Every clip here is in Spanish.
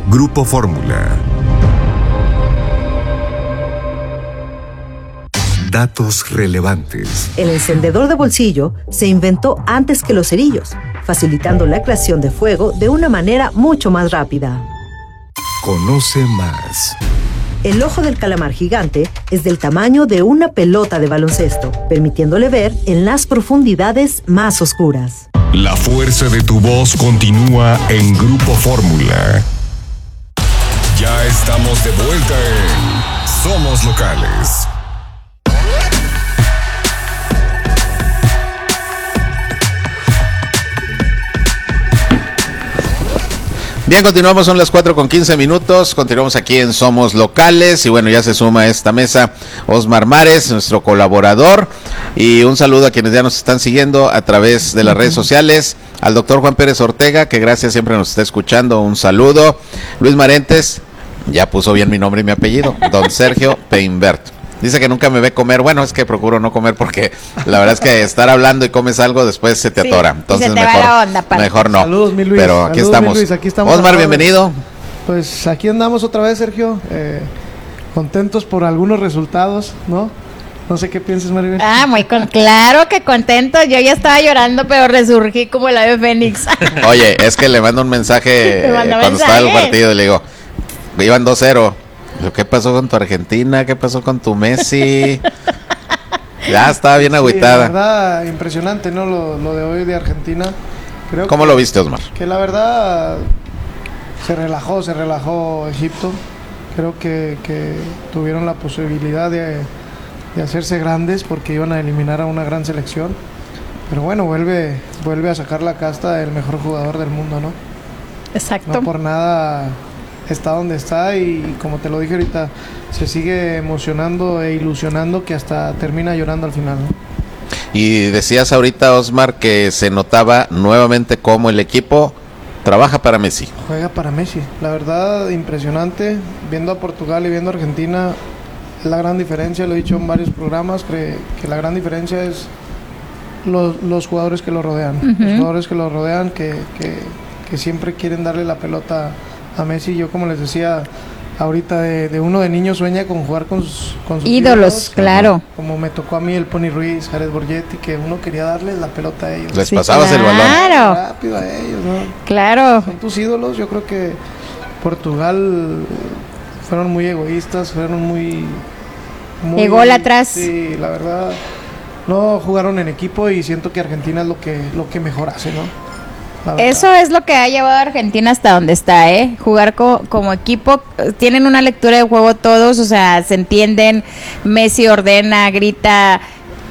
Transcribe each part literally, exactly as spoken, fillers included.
Grupo Fórmula. Datos relevantes. El encendedor de bolsillo se inventó antes que los cerillos, facilitando la creación de fuego de una manera mucho más rápida. Conoce más. El ojo del calamar gigante es del tamaño de una pelota de baloncesto, permitiéndole ver en las profundidades más oscuras. La fuerza de tu voz continúa en Grupo Fórmula. Ya estamos de vuelta en Somos Locales. Bien, continuamos, son las cuatro con quince minutos, continuamos aquí en Somos Locales y bueno, ya se suma a esta mesa Osmar Mares, nuestro colaborador, y un saludo a quienes ya nos están siguiendo a través de las redes sociales, al doctor Juan Pérez Ortega, que gracias, siempre nos está escuchando, un saludo. Luis Marentes, ya puso bien mi nombre y mi apellido, don Sergio Peinbert. Dice que nunca me ve comer. Bueno, es que procuro no comer porque la verdad es que estar hablando y comes algo después se te atora. Sí, entonces mejor, onda, mejor no. Saludos, mi Luis. Pero aquí, Saludos, estamos. Mi Luis. Aquí estamos. Osmar, bienvenido. Pues aquí andamos otra vez, Sergio. Eh, contentos por algunos resultados, ¿no? No sé qué piensas, Maribel. Ah, muy con... claro que contento. Yo ya estaba llorando, pero resurgí como el ave fénix. Oye, es que le mando un mensaje eh, cuando mensaje? estaba el partido y le digo, iban dos cero. ¿Qué pasó con tu Argentina? ¿Qué pasó con tu Messi? Ya estaba bien agüitada. Sí, la verdad, impresionante, ¿no? Lo, lo de hoy de Argentina. Creo ¿Cómo que, lo viste, Osmar? Que la verdad se relajó, se relajó Egipto. Creo que, que tuvieron la posibilidad de, de hacerse grandes porque iban a eliminar a una gran selección. Pero bueno, vuelve, vuelve a sacar la casta el mejor jugador del mundo, ¿no? Exacto. No por nada está donde está y como te lo dije ahorita, se sigue emocionando e ilusionando que hasta termina llorando al final, ¿no? Y decías ahorita, Osmar, que se notaba nuevamente cómo el equipo trabaja para Messi. Juega para Messi, la verdad impresionante, viendo a Portugal y viendo a Argentina, la gran diferencia, lo he dicho en varios programas, que, que la gran diferencia es los, los jugadores que lo rodean, uh-huh. los jugadores que lo rodean, que, que, que siempre quieren darle la pelota a Messi. Yo, como les decía ahorita, de, de uno de niño sueña con jugar con sus, con sus ídolos, ídolos, claro. Como me tocó a mí el Pony Ruiz, Jared Borgetti, que uno quería darles la pelota a ellos. Les sí, pasabas claro. el balón. Claro. Rápido a ellos, ¿no? Claro. Son tus ídolos. Yo creo que Portugal fueron muy egoístas, fueron muy... muy ególatras. Sí, la verdad, no jugaron en equipo y siento que Argentina es lo que, lo que mejor hace, ¿no? Eso es lo que ha llevado a Argentina hasta donde está, ¿eh? Jugar co- como equipo, tienen una lectura de juego todos, o sea, se entienden, Messi ordena, grita,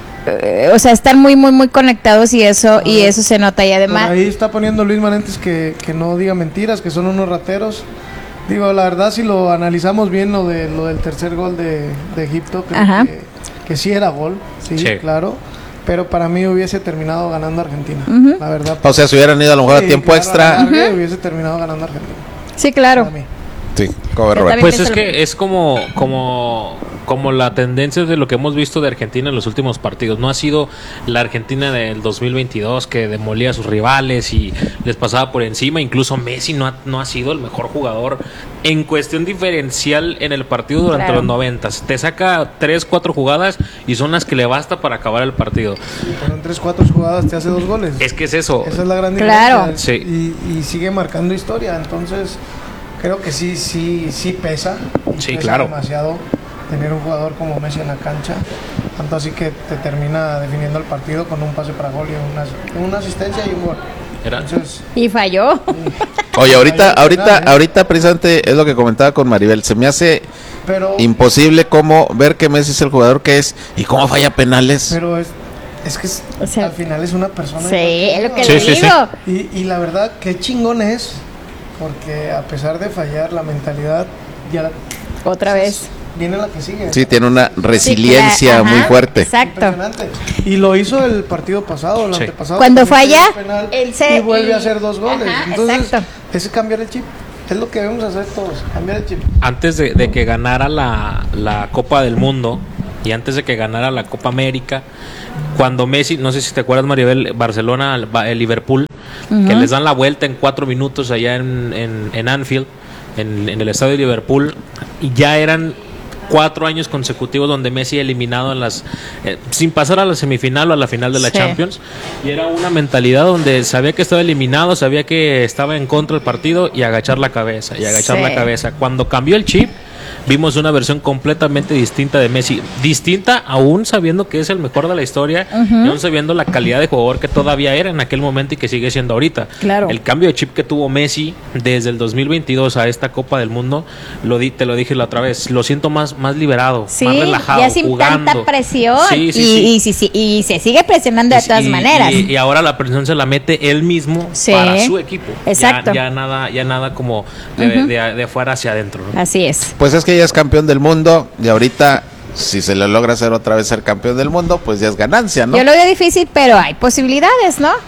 eh, o sea, están muy, muy, muy conectados y eso, y eso se nota. Y además... Por ahí está poniendo Luis Marentes que, que no diga mentiras, que son unos rateros. Digo, la verdad, si lo analizamos bien, lo, de, lo del tercer gol de, de Egipto, creo que, que sí era gol, sí, sí, claro. Pero para mí hubiese terminado ganando Argentina, uh-huh. la verdad. O sea, si hubieran ido a lo mejor sí, a tiempo claro, extra. Uh-huh. Hubiese terminado ganando Argentina. Sí, claro. Sí, como pues es que es como, como, como la tendencia de lo que hemos visto de Argentina en los últimos partidos. No ha sido la Argentina del dos mil veintidós que demolía a sus rivales y les pasaba por encima. Incluso Messi no ha, no ha sido el mejor jugador en cuestión diferencial en el partido durante claro. los noventas. Te saca tres, cuatro jugadas y son las que le basta para acabar el partido. Sí, pero en tres, cuatro jugadas te hace dos goles. Es que es eso. Esa es la gran diferencia. Claro. Sí. Y, y sigue marcando historia. Entonces... creo que sí, sí, sí pesa. Sí, pesa claro. demasiado tener un jugador como Messi en la cancha. Tanto así que te termina definiendo el partido con un pase para gol y una, una asistencia y un gol. Entonces, y falló. Y, Oye, ahorita, ahorita, ahorita precisamente es lo que comentaba con Maribel. Se me hace pero, imposible cómo ver que Messi es el jugador que es y cómo falla penales. Pero es Es que es, o sea, al final es una persona. Sí, es lo que sí, le sí, digo. Sí. Y, y la verdad, qué chingón es. Porque a pesar de fallar, la mentalidad ya la, otra vez viene la que sigue. Sí, tiene una resiliencia sí, claro. muy fuerte. Exacto. Y lo hizo el partido pasado, el sí. antepasado. Cuando falla, penal, él se y vuelve y... a hacer dos goles. Ajá, entonces, exacto. ese cambiar el chip. Es lo que debemos hacer todos, cambiar el chip. Antes de, de que ganara la, la Copa del Mundo y antes de que ganara la Copa América, cuando Messi, no sé si te acuerdas, Maribel, Barcelona, el, el Liverpool, uh-huh. que les dan la vuelta en cuatro minutos allá en, en, en Anfield, en, en el estadio de Liverpool, y ya eran cuatro años consecutivos donde Messi eliminado en las eh, sin pasar a la semifinal o a la final de la Sí. Champions, y era una mentalidad donde sabía que estaba eliminado, sabía que estaba en contra del partido y agachar la cabeza y agachar Sí. la cabeza. Cuando cambió el chip, vimos una versión completamente distinta de Messi, distinta aún sabiendo que es el mejor de la historia, Ujú. y aún sabiendo la calidad de jugador que todavía era en aquel momento y que sigue siendo ahorita. Claro. El cambio de chip que tuvo Messi desde el dos mil veintidós a esta Copa del Mundo, lo di, te lo dije la otra vez, lo siento más, más liberado, Sí, más relajado, ya sin jugando. tanta presión. Sí, sí, y, sí. Y, sí, sí, y se sigue presionando de Y- todas y- maneras. Y, y ahora la presión se la mete él mismo Sí. para su equipo. Exacto. Ya, ya nada, ya nada como de, Ujú. de- de afuera hacia adentro, ¿no? Así es. Pues es que ya es campeón del mundo y ahorita, si se le logra hacer otra vez ser campeón del mundo, pues ya es ganancia, ¿no? Yo lo veo difícil, pero hay posibilidades, ¿no?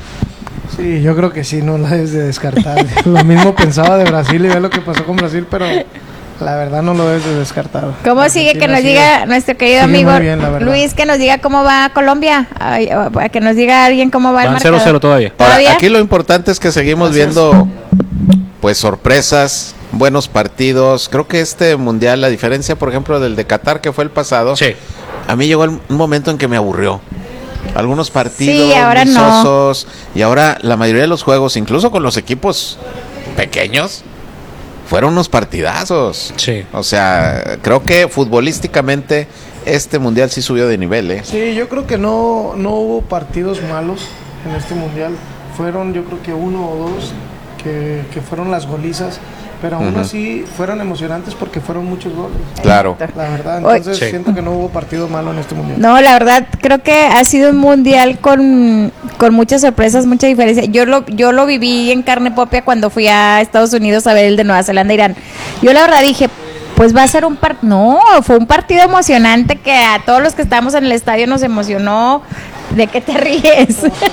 Sí, yo creo que sí, no la debes de descartar. Lo mismo pensaba de Brasil y ve lo que pasó con Brasil, pero la verdad no lo debes de descartar. ¿Cómo Argentina sigue? Que nos sigue- diga nuestro querido sigue amigo muy bien, la verdad. Luis, que nos diga cómo va Colombia. Ay, oh, que nos diga alguien cómo va el Van marcador. cero cero todavía. Ahora, ¿Todavía? aquí lo importante es que seguimos viendo pues sorpresas, buenos partidos. Creo que este mundial, a diferencia por ejemplo del de Qatar que fue el pasado, Sí. a mí llegó el- un momento en que me aburrió. Algunos partidos Sí, ahora muy no. sosos, y ahora la mayoría de los juegos, incluso con los equipos pequeños, fueron unos partidazos. Sí. O sea, creo que futbolísticamente este mundial sí subió de nivel, ¿eh? Sí, yo creo que no, no hubo partidos malos en este mundial. Fueron yo creo que uno o dos que, que fueron las golizas, pero aún Ujú. así fueron emocionantes porque fueron muchos goles. Claro. La verdad, Oye. entonces Sí. siento que no hubo partido malo en este mundial. No, la verdad, creo que ha sido un mundial con, con muchas sorpresas, mucha diferencia. Yo lo, yo lo viví en carne propia cuando fui a Estados Unidos a ver el de Nueva Zelanda, Irán. Yo la verdad dije, pues va a ser un partido. No, fue un partido emocionante que a todos los que estábamos en el estadio nos emocionó. ¿De qué te ríes?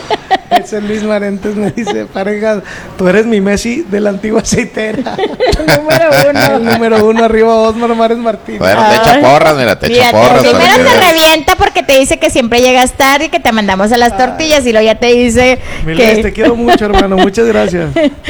Ese Luis Marentes me dice, pareja, tú eres mi Messi de la antigua aceitera. Número El uno. número uno arriba, Osmar Mares Martínez. Bueno, te echa Ay. porras, mira, te echa Mira, porras. para primero que te veas. revienta porque te dice que siempre llegas tarde y que te mandamos a las tortillas y luego ya te dice Miles, te que... quiero mucho, hermano. Muchas gracias.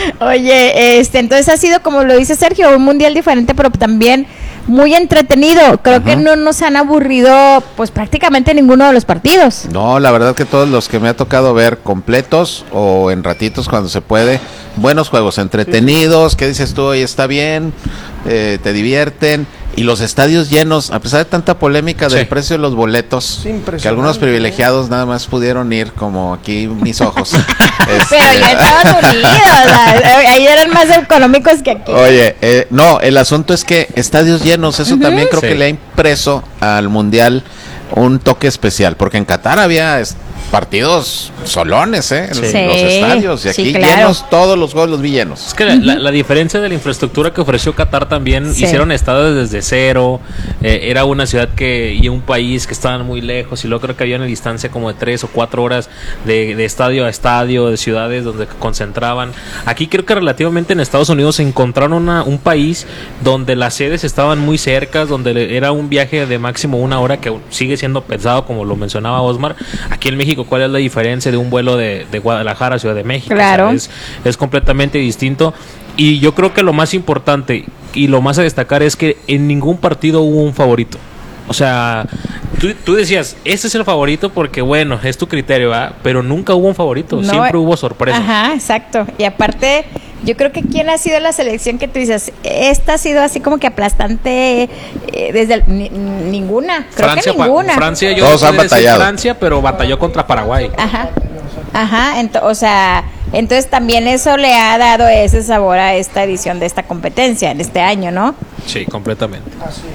Oye, este, entonces ha sido, como lo dice Sergio, un mundial diferente, pero también muy entretenido. Creo que no nos han aburrido pues prácticamente ninguno de los partidos. No, la verdad que todos los que me ha tocado ver completos o en ratitos cuando se puede, buenos juegos, entretenidos, que dices tú, oye, está bien, eh, te divierten, y los estadios llenos, a pesar de tanta polémica del Sí. precio de los boletos, Sí, impresionante. que algunos privilegiados nada más pudieron ir, como aquí mis ojos. Este, Pero ya en Estados Unidos, o sea, ahí eran más económicos que aquí. Oye, eh, no, el asunto es que estadios llenos, eso también creo Sí. que le ha impreso al Mundial un toque especial, porque en Qatar había es- partidos solones, ¿eh? En Sí. los Sí, estadios, y sí, aquí claro. llenos, todos los juegos los vi llenos. Es que la, la- la diferencia de la infraestructura que ofreció Qatar también, Sí. hicieron estadios desde cero, eh, era una ciudad que y un país que estaban muy lejos, y luego creo que había una distancia como de tres o cuatro horas de, de estadio a estadio, de ciudades donde concentraban. Aquí creo que relativamente en Estados Unidos encontraron una, un país donde las sedes estaban muy cercas, donde le- era un viaje de máximo una hora, que sigue siendo pesado como lo mencionaba Osmar. Aquí en México, ¿cuál es la diferencia de un vuelo de, de Guadalajara a Ciudad de México? Claro. O sea, es, es completamente distinto, y yo creo que lo más importante y lo más a destacar es que en ningún partido hubo un favorito. O sea, tú, tú decías, este es el favorito porque, bueno, es tu criterio, ¿verdad? Pero nunca hubo un favorito, No, siempre hubo sorpresas. Ajá, exacto. Y aparte, yo creo que quién ha sido la selección que tú dices, esta ha sido así como que aplastante eh, desde el- ni- ninguna. Creo Francia, que pa- ninguna. Francia, yo Todos no han podría decir batallado. Francia, pero batalló contra Paraguay. Ajá. Ajá, ento- o sea, entonces también eso le ha dado ese sabor a esta edición de esta competencia, de este año, ¿no? Sí, completamente.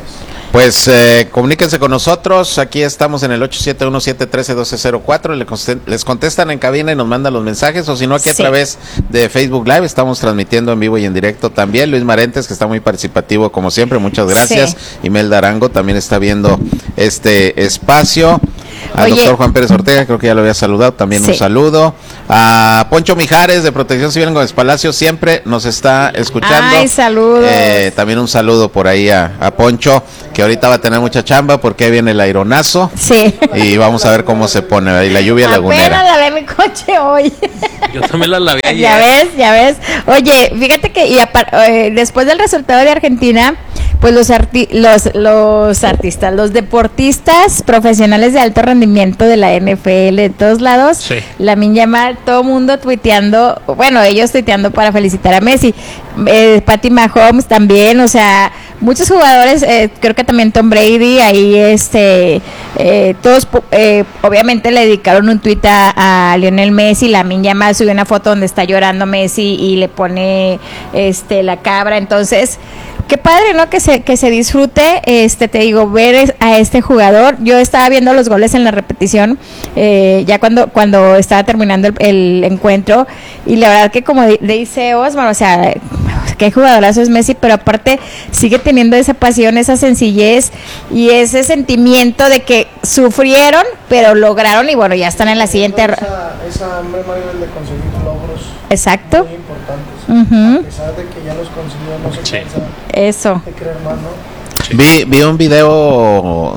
Pues eh, comuníquense con nosotros, aquí estamos en el ocho siete uno siete uno tres uno dos cero cuatro, le conste- les contestan en cabina y nos mandan los mensajes, o si no aquí a Sí. través de Facebook Live, estamos transmitiendo en vivo y en directo también. Luis Marentes, que está muy participativo como siempre, muchas gracias. Sí. Imelda Arango también está viendo este espacio. Al Oye. doctor Juan Pérez Ortega, creo que ya lo había saludado, también Sí. un saludo. A Poncho Mijares de Protección Civil en Gómez Palacio siempre nos está escuchando. Ay, saludos. Eh, también un saludo por ahí a, a Poncho, que ahorita va a tener mucha chamba porque ahí viene el aironazo. Sí. Y vamos a ver cómo se pone ahí la lluvia lagunera. Apenas lavé mi coche hoy. Yo también la lavé ayer. Ya ves, ya ves. Oye, fíjate que y apar, eh, después del resultado de Argentina, pues los, arti los los artistas, los deportistas profesionales de alto rendimiento de la N F L de todos lados, sí. Lamine Yamal, todo mundo tuiteando, bueno, ellos tuiteando para felicitar a Messi, eh, Patty Mahomes también, o sea, muchos jugadores, eh, creo que también Tom Brady, ahí este, eh, todos eh, obviamente le dedicaron un tuit a, a Lionel Messi. Lamine Yamal subió una foto donde está llorando Messi y le pone este la cabra, entonces qué padre, ¿no? Que se que se disfrute, este te digo, ver a este jugador. Yo estaba viendo los goles en la repetición, eh, ya cuando cuando estaba terminando el, el encuentro, y la verdad que como dice Osmar, o sea, qué jugadorazo es Messi, pero aparte sigue teniendo esa pasión, esa sencillez y ese sentimiento de que sufrieron, pero lograron y bueno, ya están en la siguiente. Esa, esa hambre, Maribel, de conseguir logros. Exacto. Muy importantes. Uh-huh. A pesar de que ya los consiguió, no se Sí. cansa Eso. de creer más, ¿no? Vi, vi un video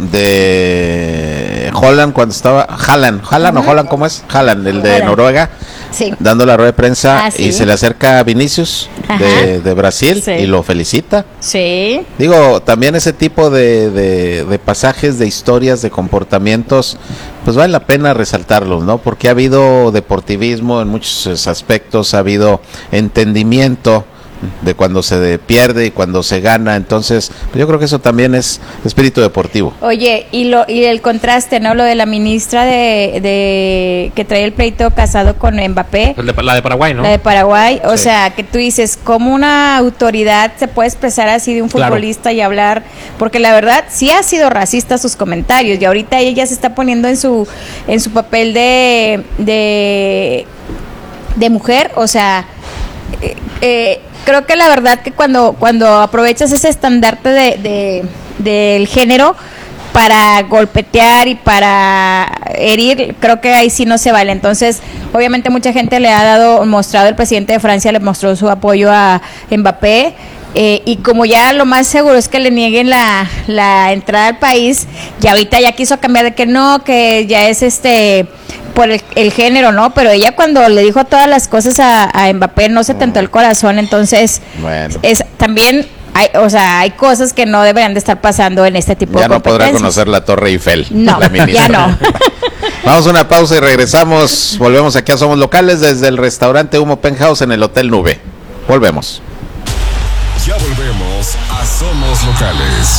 de Holland cuando estaba Haaland, Haaland uh-huh. o Holland, ¿cómo es? Haaland, el de Haaland. Noruega, Sí. dando la rueda de prensa, Ah, sí. y se le acerca a Vinicius de, de Brasil, Sí. y lo felicita. Sí. Digo, también ese tipo de, de, de pasajes, de historias, de comportamientos, pues vale la pena resaltarlos, ¿no? Porque ha habido deportivismo en muchos aspectos, ha habido entendimiento de cuando se pierde y cuando se gana, entonces pues yo creo que eso también es espíritu deportivo. Oye, y lo y el contraste, ¿no? Lo de la ministra de, de que trae el pleito casado con Mbappé. El de- La de Paraguay, ¿no? La de Paraguay, o Sí. sea, que tú dices, ¿cómo una autoridad se puede expresar así de un Claro. futbolista y hablar? Porque la verdad sí ha sido racista sus comentarios y ahorita ella se está poniendo en su en su papel de de, de mujer, o sea, eh, eh, creo que la verdad que cuando cuando aprovechas ese estandarte de, de del género para golpetear y para herir, creo que ahí sí no se vale. Entonces, obviamente mucha gente le ha dado, mostrado, el presidente de Francia le mostró su apoyo a Mbappé, eh, y como ya lo más seguro es que le nieguen la, la entrada al país, y ahorita ya quiso cambiar de que no, que ya es este por el, el género, ¿no? Pero ella cuando le dijo todas las cosas a, a Mbappé no se tentó el corazón, entonces Bueno. es también... Hay, o sea, hay cosas que no deberían de estar pasando en este tipo Ya de no podrá competencias. conocer la Torre Eiffel. No, la ministra. ya no. Vamos a una pausa y regresamos. Volvemos aquí a Somos Locales desde el restaurante Humo Penthouse en el Hotel Nube. Volvemos. Ya volvemos a Somos Locales.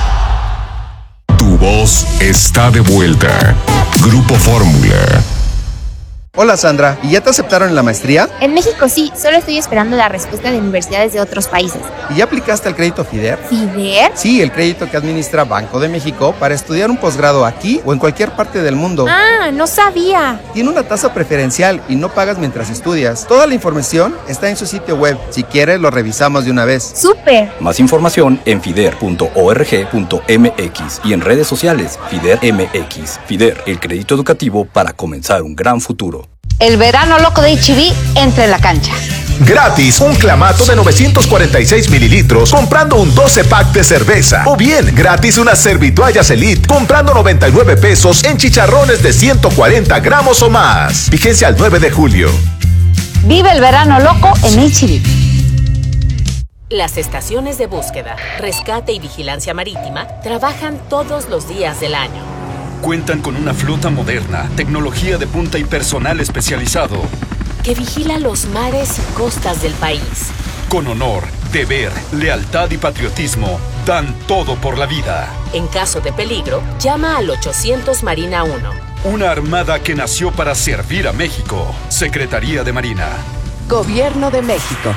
Tu voz está de vuelta. Grupo Fórmula. Hola Sandra, ¿y ya te aceptaron en la maestría? En México sí, solo estoy esperando la respuesta de universidades de otros países. ¿Y ya aplicaste al crédito FIDER? ¿FIDER? Sí, el crédito que administra Banco de México para estudiar un posgrado aquí o en cualquier parte del mundo. Ah, no sabía. Tiene una tasa preferencial y no pagas mientras estudias. Toda la información está en su sitio web. Si quieres, lo revisamos de una vez. ¡Súper! Más información en fider punto org punto mx y en redes sociales FIDER M X. FIDER, el crédito educativo para comenzar un gran futuro. El verano loco de H E B entra en la cancha. Gratis, un clamato de novecientos cuarenta y seis mililitros comprando un doce pack de cerveza. O bien, gratis unas servitoallas Elite comprando noventa y nueve pesos en chicharrones de ciento cuarenta gramos o más. Vigencia al nueve de julio. Vive el verano loco en H E B. Las estaciones de búsqueda, rescate y vigilancia marítima trabajan todos los días del año. Cuentan con una flota moderna, tecnología de punta y personal especializado que vigila los mares y costas del país. Con honor, deber, lealtad y patriotismo, dan todo por la vida. En caso de peligro, llama al ochocientos Marina uno. Una armada que nació para servir a México. Secretaría de Marina. Gobierno de México.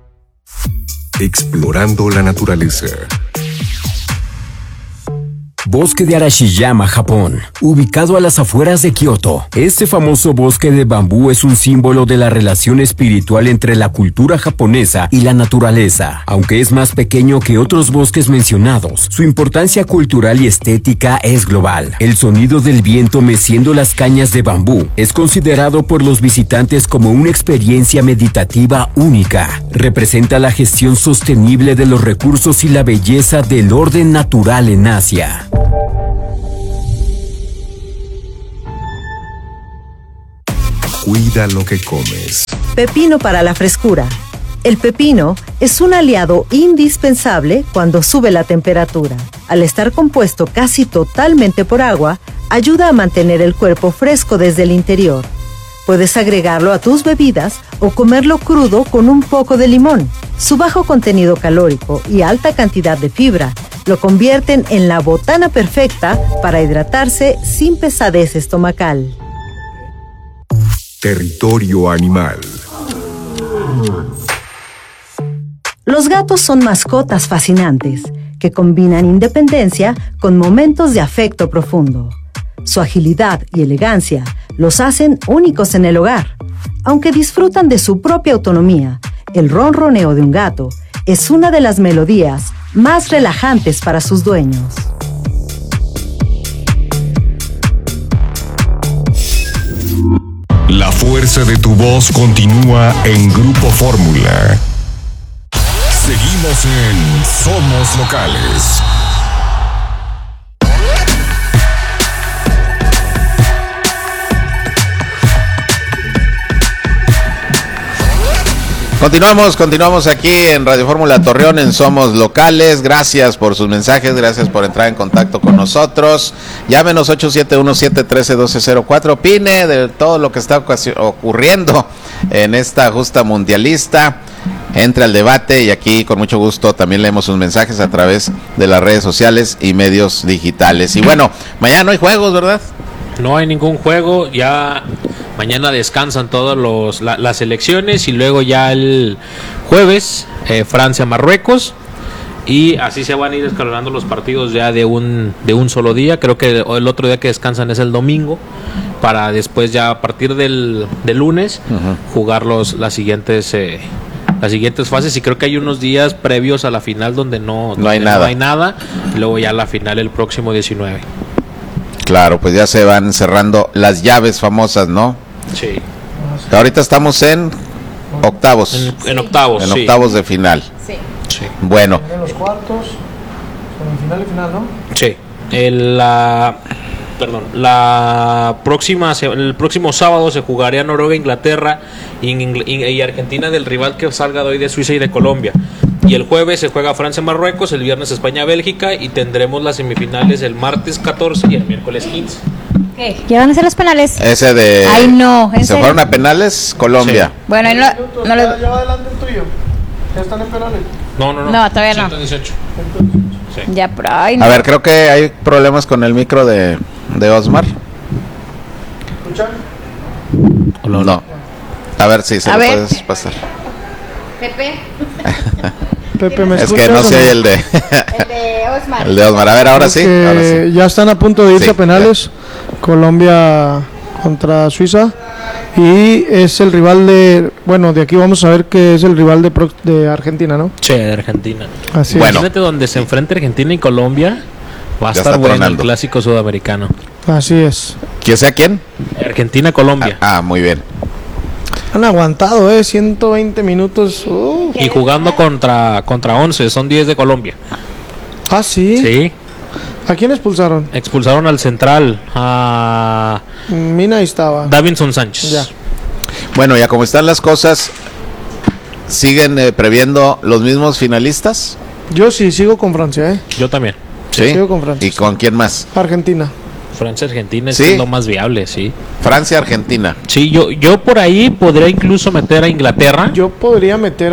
Explorando la naturaleza. bosque de Arashiyama, Japón, ubicado a las afueras de Kioto. Este famoso bosque de bambú es un símbolo de la relación espiritual entre la cultura japonesa y la naturaleza. Aunque es más pequeño que otros bosques mencionados, su importancia cultural y estética es global. El sonido del viento meciendo las cañas de bambú es considerado por los visitantes como una experiencia meditativa única. Representa la gestión sostenible de los recursos y la belleza del orden natural en Asia. Cuida lo que comes. Pepino para la frescura. El pepino es un aliado indispensable cuando sube la temperatura. Al estar compuesto casi totalmente por agua, ayuda a mantener el cuerpo fresco desde el interior. Puedes agregarlo a tus bebidas o comerlo crudo con un poco de limón. Su bajo contenido calórico y alta cantidad de fibra lo convierten en la botana perfecta para hidratarse sin pesadez estomacal. Territorio animal. Los gatos son mascotas fascinantes que combinan independencia con momentos de afecto profundo. Su agilidad y elegancia los hacen únicos en el hogar. Aunque disfrutan de su propia autonomía, el ronroneo de un gato es una de las melodías más relajantes para sus dueños. La fuerza de tu voz continúa en Grupo Fórmula. Seguimos en Somos Locales. Continuamos, continuamos aquí en Radio Fórmula Torreón en Somos Locales. Gracias por sus mensajes, gracias por entrar en contacto con nosotros. Llámenos ocho siete uno siete uno tres uno dos cero cuatro. Opine de todo lo que está ocurriendo en esta justa mundialista. Entre al debate y aquí con mucho gusto también leemos sus mensajes a través de las redes sociales y medios digitales. Y bueno, mañana no hay juegos, ¿verdad? No hay ningún juego, ya mañana descansan todas los, la, las selecciones y luego ya el jueves eh, Francia-Marruecos y así se van a ir escalonando los partidos ya de un de un solo día. Creo que el otro día que descansan es el domingo para después ya a partir del, del lunes uh-huh. jugar los, las siguientes eh, las siguientes fases y creo que hay unos días previos a la final donde no, no, donde hay, no nada. hay nada y luego ya la final el próximo diecinueve. Claro, pues ya se van cerrando las llaves famosas, ¿no? Sí. Ahorita estamos en octavos. En, en octavos, En sí. octavos de final. Sí. Sí. Bueno. En los cuartos, semifinal y final, ¿no? Sí. El, la, perdón, la próxima, el próximo sábado se jugaría Noruega, Inglaterra y, y Argentina del rival que salga de hoy de Suiza y de Colombia. Y el jueves se juega Francia-Marruecos, el viernes España-Bélgica y tendremos las semifinales el martes catorce y el miércoles quince. ¿Qué? ¿Ya van a ser los penales? Ese de... Ay, no, ¿en ¿Se serio? fueron a penales? Colombia. Sí. Bueno, ahí no, no ¿Ya, le... ¿Ya va adelante el tuyo? ¿Ya están en penales? No, no, no. No, todavía no. ciento dieciocho. Sí. Ya, pero ay, no. A ver, creo que hay problemas con el micro de, de Osmar. ¿Escuchan? No. no. A ver si se A lo ver. puedes pasar. Pepe. Pepe, ¿me Es escuchas que no o se oye el de... El de Osmar. el de Osmar. A ver, ahora sí. Porque Ahora sí. ya están a punto de irse Sí, a penales. Colombia contra Suiza. Y es el rival de... Bueno, de aquí vamos a ver que es el rival de, Pro- de Argentina, ¿no? Sí, de Argentina. Así Bueno. Imagínate donde se enfrente Argentina y Colombia. Va a Ya estar está bueno tronando. el clásico sudamericano. es. Así es. ¿Quién sea quién? Argentina-Colombia. Ah, ah, muy bien. Han aguantado, ¿eh? ciento veinte minutos. Uh. Y jugando contra contra once, son diez de Colombia. Ah, ¿sí? Sí. ¿A quién expulsaron? Expulsaron al central, a Mina ahí estaba. Davinson Sánchez. Ya. Bueno, ya como están las cosas, ¿siguen eh, previendo los mismos finalistas? Yo sí sigo con Francia, ¿eh? Yo también. Sí. Sigo con Francia. ¿Y con quién más? Argentina. Francia-Argentina es ¿Sí? lo más viable, sí. Francia-Argentina. Sí, yo, yo por ahí podría incluso meter a Inglaterra. Yo podría meter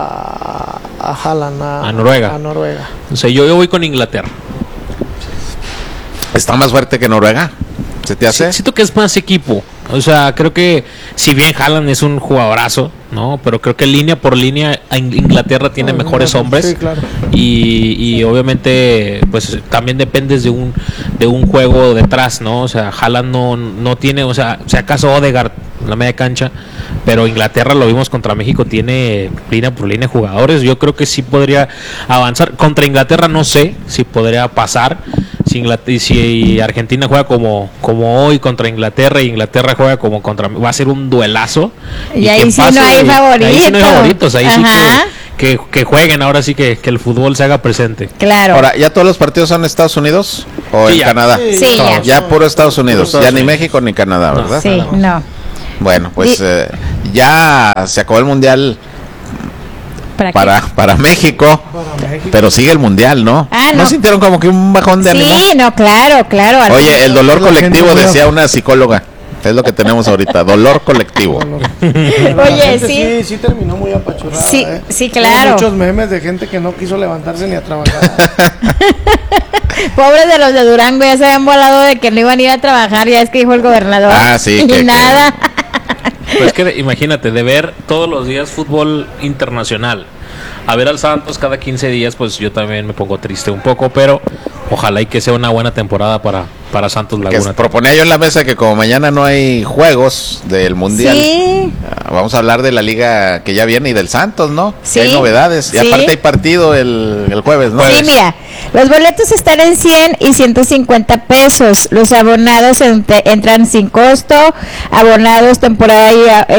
a, a Haaland, a, A Noruega. A Noruega. O sea, yo, yo voy con Inglaterra. ¿Está más fuerte que Noruega? ¿Se te hace? Sí, siento que es más equipo. O sea, creo que si bien Haaland es un jugadorazo, ¿no? Pero creo que línea por línea Inglaterra tiene no, mejores no, hombres. Sí, claro. Y, y obviamente, pues también dependes de un de un juego detrás, ¿no? O sea, Haaland no, no tiene, o sea, si acaso Odegaard en la media cancha, pero Inglaterra, lo vimos contra México, tiene línea por línea jugadores. Yo creo que sí podría avanzar. Contra Inglaterra no sé si podría pasar. Si, Inglaterra, si Argentina juega como, como hoy contra Inglaterra y Inglaterra juega como contra... Va a ser un duelazo. Y, y ahí sí pase, no hay favoritos. Ahí sí no hay favoritos. Ahí Ajá. sí que, que, que jueguen, ahora sí que, que el fútbol se haga presente. Claro. Ahora, ¿ya todos los partidos son en Estados Unidos o sí, en ya. Canadá? Sí, sí ya. Ya puro Estados Unidos. Estados ya Unidos. Ni México ni Canadá, ¿verdad? Sí, no. Bueno, pues y, eh, ya se acabó el Mundial para para, para, México, para México, pero sigue el Mundial, ¿no? Ah, no. ¿No sintieron como que un bajón de sí, ánimo? Sí, no, claro, claro. Oye, el dolor colectivo, decía una psicóloga. Es lo que tenemos ahorita, dolor colectivo. Oye, sí. sí. Sí terminó muy apachurrada. Sí, ¿eh? sí, claro. Hay muchos memes de gente que no quiso levantarse ni a trabajar. Pobres de los de Durango, ya se habían volado de que no iban a ir a trabajar, ya es que dijo el gobernador. Ah, sí. Y que, nada. Que... Pues que imagínate, de ver todos los días fútbol internacional a ver al Santos cada quince días, pues yo también me pongo triste un poco, pero ojalá y que sea una buena temporada para, para Santos Laguna. Que proponía yo en la mesa que como mañana no hay juegos del Mundial, sí. vamos a hablar de la liga que ya viene y del Santos, ¿no? Sí. Que hay novedades. Sí. Y aparte hay partido el, el jueves, ¿no? Sí, mira, los boletos están en cien y ciento cincuenta pesos. Los abonados ent- entran sin costo. Abonados temporada y,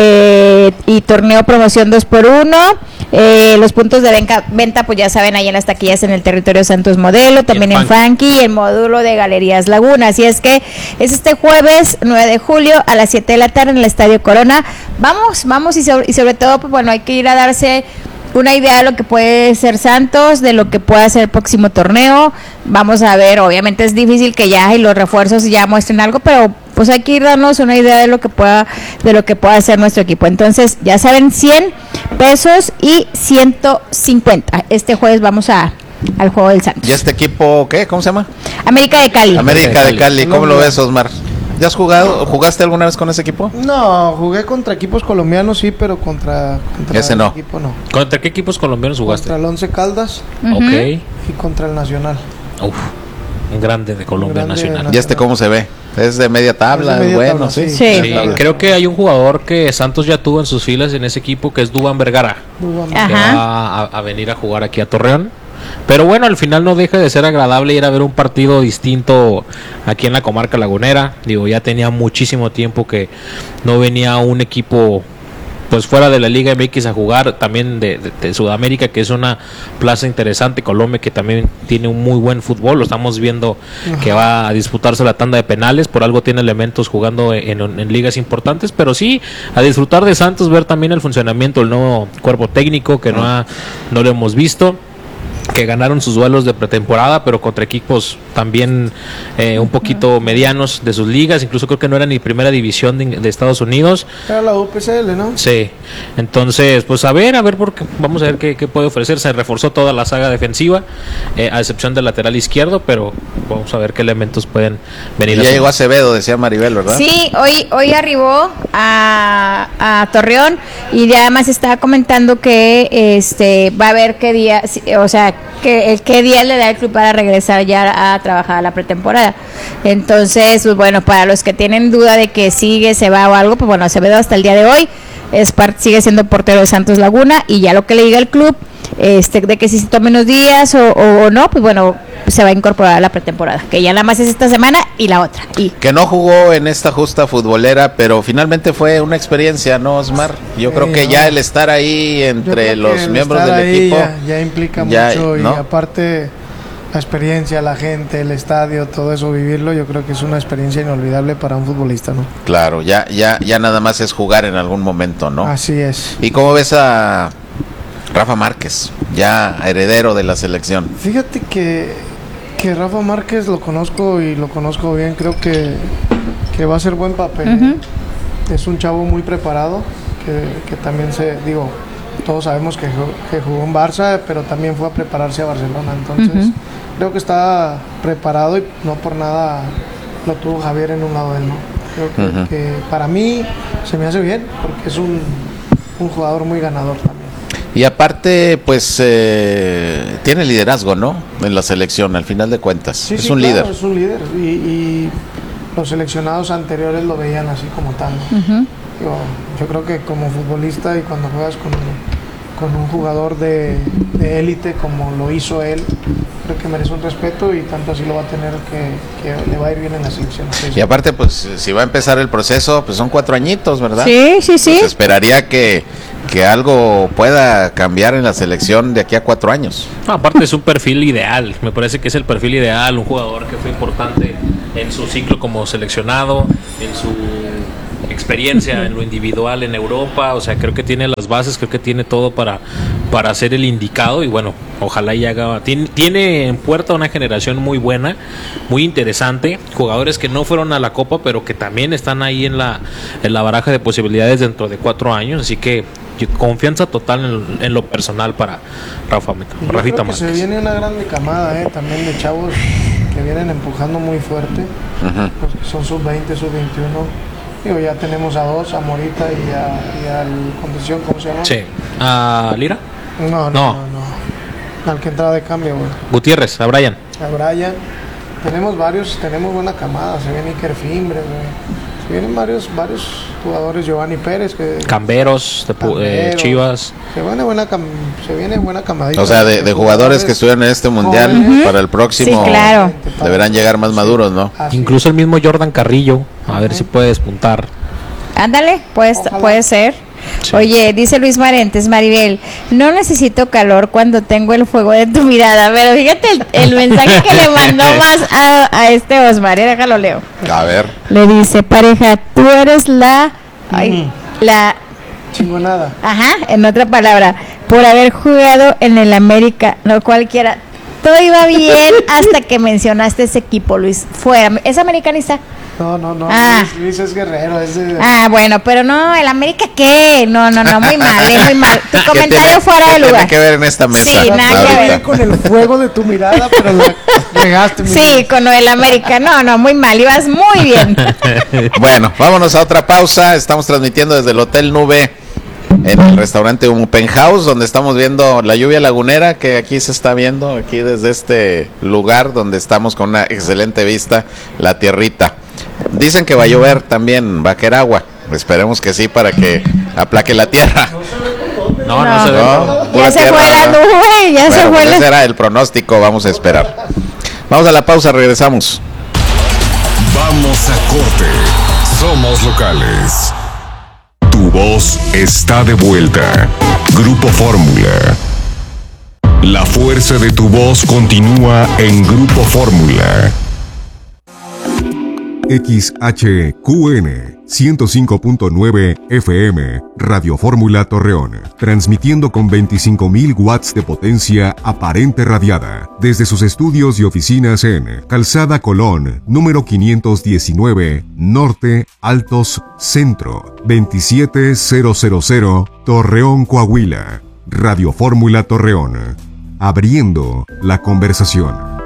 eh, y torneo promoción dos por uno. Eh, los puntos de venta, venta, pues ya saben, ahí en las taquillas en el territorio Santos Modelo, también en Funky y el módulo de Galerías Laguna. Así es que es este jueves nueve de julio a las siete de la tarde en el Estadio Corona. Vamos, vamos y sobre, y sobre todo, pues bueno, hay que ir a darse una idea de lo que puede ser Santos, de lo que puede ser el próximo torneo. Vamos a ver, obviamente es difícil que ya y los refuerzos ya muestren algo, pero pues hay que ir darnos una idea de lo que pueda de lo que pueda hacer nuestro equipo. Entonces, ya saben, cien pesos y ciento cincuenta. Este jueves vamos a al juego del Santos. ¿Y este equipo qué? ¿Cómo se llama? América de Cali. América de Cali. ¿Cómo lo ves, Osmar? ¿Ya has jugado? ¿Jugaste alguna vez con ese equipo? No, jugué contra equipos colombianos, sí, pero contra, contra ese no. equipo no. ¿Contra qué equipos colombianos jugaste? Contra el Once Caldas. Uh-huh. Ok. Y contra el Nacional. Uf, un grande de Colombia, grande Nacional. nacional. ¿Y este cómo se ve? Es de media tabla, Es de media bueno, tabla, sí. sí. Sí, creo que hay un jugador que Santos ya tuvo en sus filas en ese equipo, que es Duván Vergara, Duván. que Ajá. va a, a venir a jugar aquí a Torreón. Pero bueno, al final no deja de ser agradable ir a ver un partido distinto aquí en la comarca lagunera. Digo, ya tenía muchísimo tiempo que no venía un equipo pues fuera de la Liga M X a jugar, también de, de, de Sudamérica, que es una plaza interesante. Colombia, que también tiene un muy buen fútbol, lo estamos viendo. Ajá. Que va a disputarse la tanda de penales, por algo tiene elementos jugando en, en, en ligas importantes, pero sí a disfrutar de Santos, ver también el funcionamiento del nuevo cuerpo técnico que no, ha, no lo hemos visto, que ganaron sus duelos de pretemporada, pero contra equipos también eh, un poquito medianos de sus ligas. Incluso creo que no era ni primera división de, de Estados Unidos. Era la U P C L, ¿no? Sí. Entonces, pues a ver, a ver, porque vamos a ver qué, qué puede ofrecer. Se reforzó toda la saga defensiva, eh, a excepción del lateral izquierdo, pero vamos a ver qué elementos pueden venir. Ya llegó Acevedo, decía Maribel, ¿verdad? Sí, hoy hoy arribó a, a Torreón y ya además estaba comentando que este va a ver qué día, o sea, que el qué día le da el club para regresar ya a trabajar a la pretemporada. Entonces, pues bueno, para los que tienen duda de que sigue, se va o algo, pues bueno, Acevedo hasta el día de hoy es part, sigue siendo portero de Santos Laguna, y ya lo que le diga el club, este, de que si se toma unos días o, o, o no, pues bueno, se va a incorporar a la pretemporada, que ya nada más es esta semana y la otra. Y que no jugó en esta justa futbolera, pero finalmente fue una experiencia, ¿no, Osmar? Yo sí, creo que no. ya el estar ahí entre los miembros del equipo ya, ya implica ya, mucho, ¿no? Y aparte la experiencia, la gente, el estadio, todo eso, vivirlo, yo creo que es una experiencia inolvidable para un futbolista, ¿no? Claro, ya ya ya nada más es jugar en algún momento, ¿no? Así es. ¿Y cómo ves a Rafa Márquez, ya heredero de la selección? Fíjate que que Rafa Márquez lo conozco y lo conozco bien, creo que, que va a ser buen papel. Uh-huh. Es un chavo muy preparado, que, que también se, digo, todos sabemos que, que jugó en Barça, pero también fue a prepararse a Barcelona, entonces uh-huh. creo que está preparado y no por nada lo tuvo Javier en un lado de él, ¿no? Creo que, uh-huh. que para mí se me hace bien, porque es un, un jugador muy ganador también. Y aparte, pues, eh, tiene liderazgo, ¿no? En la selección, al final de cuentas. Sí, es sí, un claro, líder. Es un líder. Y, y los seleccionados anteriores lo veían así como tal, ¿no? Uh-huh. Yo, yo creo que como futbolista y cuando juegas con, con un jugador de élite como lo hizo él, creo que merece un respeto y tanto así lo va a tener que, que le va a ir bien en la selección. Sí, y aparte, pues, si va a empezar el proceso, pues son cuatro añitos, ¿verdad? Sí, sí, sí. Pues esperaría que, que algo pueda cambiar en la selección de aquí a cuatro años. No, aparte es un perfil ideal, me parece que es el perfil ideal, un jugador que fue importante en su ciclo como seleccionado, en su experiencia en lo individual en Europa, o sea, creo que tiene las bases, creo que tiene todo para, para ser el indicado y bueno, ojalá y haga, tiene, tiene en puerta una generación muy buena, muy interesante, jugadores que no fueron a la Copa, pero que también están ahí en la, en la baraja de posibilidades dentro de cuatro años, así que confianza total en, en lo personal para Rafa Yo Rafita creo que se Márquez. viene una grande camada, eh, también de chavos que vienen empujando muy fuerte, uh-huh. pues que son sub veinte, sub veintiuno. Digo, ya tenemos a dos, a Morita y, a, y al Condición, ¿cómo se llama? Sí. ¿A Lira? No, no, no, no, no. Al que entraba de cambio, güey. Gutiérrez, a Brian. A Brian. Tenemos varios, tenemos buena camada, se viene Iker Fimbre, güey. Se vienen varios, varios jugadores, Giovanni Pérez, que Camberos, de Camberos, eh, Chivas. Se viene buena, cam, se viene buena camadita. O sea, de, de jugadores que estuvieron en este mundial, uh-huh. para el próximo, sí, claro. deberán llegar más maduros, ¿no? Así. Incluso el mismo Jordan Carrillo, a uh-huh. ver si puede despuntar. Ándale, pues, puede ser. Sí. Oye, dice Luis Marentes, Maribel, no necesito calor cuando tengo el fuego de tu mirada, pero fíjate el, el mensaje que le mandó más a, a este Osmar, ¿eh? Déjalo leo. A ver. Le dice, pareja, tú eres la... Ay, mm. la... Chingonada. Ajá, en otra palabra, por haber jugado en el América, no cualquiera. Todo iba bien hasta que mencionaste ese equipo, Luis. Fue, ¿es americanista? No, no, no. Ah. Luis, Luis es guerrero. Es de... Ah, bueno, pero no, el América, ¿qué? No, no, no, muy mal, eh, muy mal. Tu comentario tiene, fuera de lugar. Tiene que ver en esta mesa. Sí, nada que ver. Con el fuego de tu mirada, pero la llegaste. Sí, bien. Con el América. No, no, muy mal. Ibas muy bien. Bueno, vámonos a otra pausa. Estamos transmitiendo desde el Hotel Nube en el restaurante Open House, donde estamos viendo la lluvia lagunera que aquí se está viendo, aquí desde este lugar donde estamos con una excelente vista, la tierrita. Dicen que va a llover también, va a caer agua. Esperemos que sí, para que aplaque la tierra. No, no, no se ve. No, ya se tierra, fue la nube, ya bueno, se fue pues la... ese era el pronóstico, vamos a esperar. Vamos a la pausa, regresamos. Vamos a corte. Somos locales. Tu voz está de vuelta. Grupo Fórmula. La fuerza de tu voz continúa en Grupo Fórmula. X H Q N ciento cinco punto nueve F M, Radio Fórmula Torreón, transmitiendo con veinticinco mil watts de potencia aparente radiada, desde sus estudios y oficinas en Calzada Colón, número quinientos diecinueve, Norte, Altos, Centro, veintisiete mil, Torreón, Coahuila. Radio Fórmula Torreón, abriendo la conversación.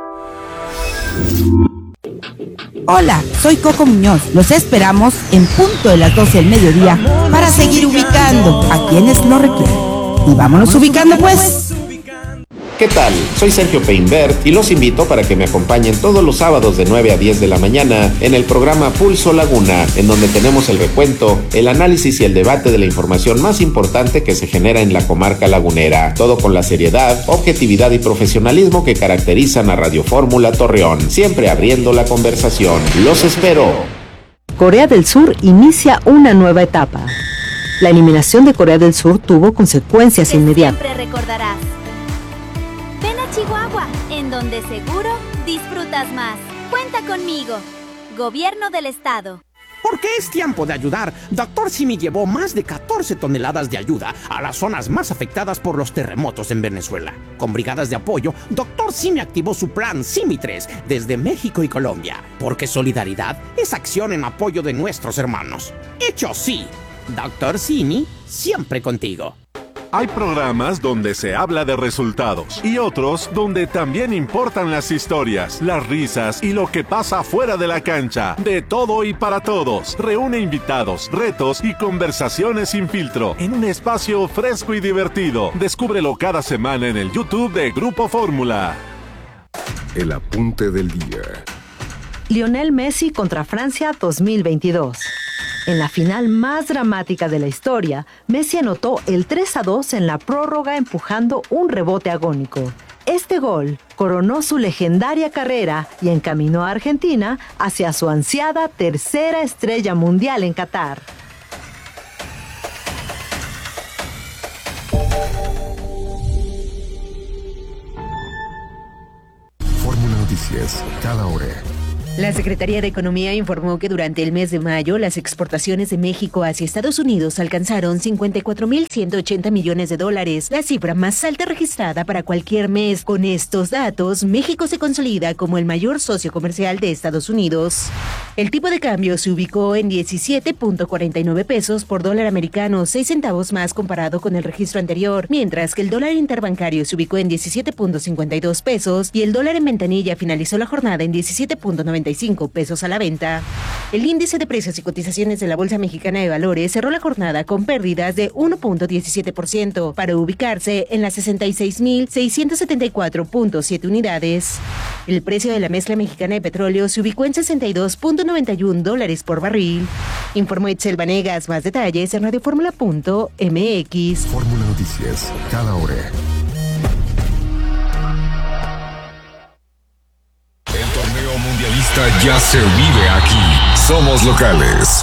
Hola, soy Coco Muñoz. Los esperamos en punto de las doce del mediodía para seguir ubicando a quienes lo requieren. Y vámonos ubicando pues. ¿Qué tal? Soy Sergio Peinbert y los invito para que me acompañen todos los sábados de nueve a diez de la mañana en el programa Pulso Laguna, en donde tenemos el recuento, el análisis y el debate de la información más importante que se genera en la comarca lagunera. Todo con la seriedad, objetividad y profesionalismo que caracterizan a Radio Fórmula Torreón, siempre abriendo la conversación. ¡Los espero! Corea del Sur inicia una nueva etapa. La eliminación de Corea del Sur tuvo consecuencias inmediatas. Siempre recordarás. Ven a Chihuahua, en donde seguro disfrutas más. Cuenta conmigo. Gobierno del Estado. Porque es tiempo de ayudar. Doctor Simi llevó más de catorce toneladas de ayuda a las zonas más afectadas por los terremotos en Venezuela. Con brigadas de apoyo, Doctor Simi activó su plan Simi tres desde México y Colombia. Porque solidaridad es acción en apoyo de nuestros hermanos. Hecho sí. Doctor Simi, siempre contigo. Hay programas donde se habla de resultados y otros donde también importan las historias, las risas y lo que pasa fuera de la cancha. De todo y para todos. Reúne invitados, retos y conversaciones sin filtro en un espacio fresco y divertido. Descúbrelo cada semana en el YouTube de Grupo Fórmula. El apunte del día. Lionel Messi contra Francia dos mil veintidós. En la final más dramática de la historia, Messi anotó el tres a dos en la prórroga empujando un rebote agónico. Este gol coronó su legendaria carrera y encaminó a Argentina hacia su ansiada tercera estrella mundial en Qatar. Fórmula Noticias, cada hora. La Secretaría de Economía informó que durante el mes de mayo las exportaciones de México hacia Estados Unidos alcanzaron cincuenta y cuatro mil ciento ochenta millones de dólares, la cifra más alta registrada para cualquier mes. Con estos datos, México se consolida como el mayor socio comercial de Estados Unidos. El tipo de cambio se ubicó en diecisiete punto cuarenta y nueve pesos por dólar americano, seis centavos más comparado con el registro anterior, mientras que el dólar interbancario se ubicó en diecisiete punto cincuenta y dos pesos y el dólar en ventanilla finalizó la jornada en diecisiete punto noventa y cinco pesos a la venta. El índice de precios y cotizaciones de la Bolsa Mexicana de Valores cerró la jornada con pérdidas de uno punto diecisiete por ciento para ubicarse en las sesenta y seis mil seiscientos setenta y cuatro punto siete unidades. El precio de la mezcla mexicana de petróleo se ubicó en sesenta y dos punto noventa y uno dólares por barril. Informó Itzel Vanegas. Más detalles en radioformula punto m x. Fórmula Noticias, cada hora. Mundialista ya se vive aquí. Somos locales.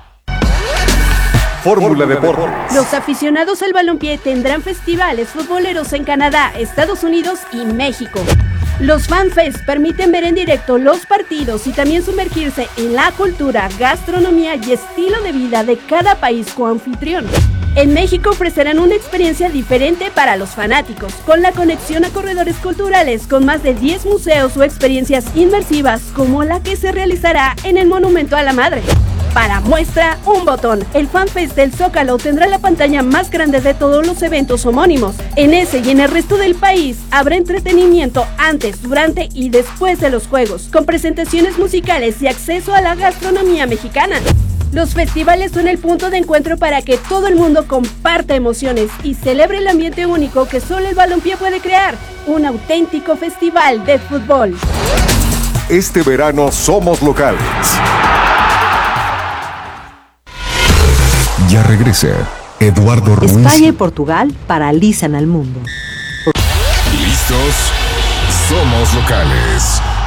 Fórmula Deportes. Los aficionados al balompié tendrán festivales futboleros en Canadá, Estados Unidos y México. Los FanFest permiten ver en directo los partidos y también sumergirse en la cultura, gastronomía y estilo de vida de cada país coanfitrión. En México ofrecerán una experiencia diferente para los fanáticos, con la conexión a corredores culturales con más de diez museos o experiencias inmersivas como la que se realizará en el Monumento a la Madre. Para muestra, un botón. El FanFest del Zócalo tendrá la pantalla más grande de todos los eventos homónimos. En ese y en el resto del país habrá entretenimiento antes, durante y después de los juegos, con presentaciones musicales y acceso a la gastronomía mexicana. Los festivales son el punto de encuentro para que todo el mundo comparta emociones y celebre el ambiente único que solo el balompié puede crear, un auténtico festival de fútbol. Este verano somos locales. Ya regresa Eduardo Ruiz. España y Portugal paralizan al mundo. ¿Listos? Somos locales.